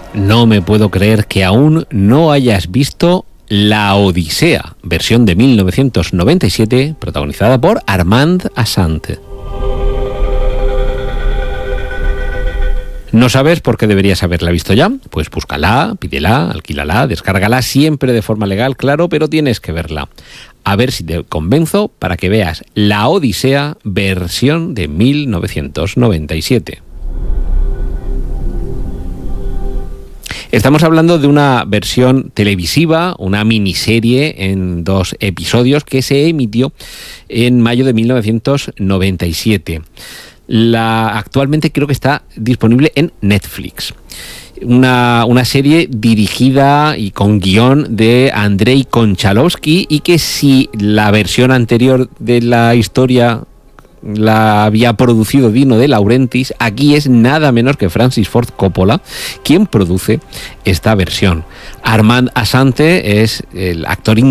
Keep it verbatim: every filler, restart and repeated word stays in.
No me puedo creer que aún no hayas visto La Odisea, versión de mil novecientos noventa y siete, protagonizada por Armand Assante. ¿No sabes por qué deberías haberla visto ya? Pues búscala, pídela, alquílala, descárgala, siempre de forma legal, claro, pero tienes que verla. A ver si te convenzo para que veas La Odisea, versión de mil novecientos noventa y siete. Estamos hablando de una versión televisiva, una miniserie en dos episodios que se emitió en mayo de mil novecientos noventa y siete. La, actualmente creo que está disponible en Netflix. Una, una serie dirigida y con guión de Andrei Konchalovsky, y que si la versión anterior de la historia la había producido Dino De Laurentiis, aquí es nada menos que Francis Ford Coppola quien produce esta versión. Armand Assante es el actor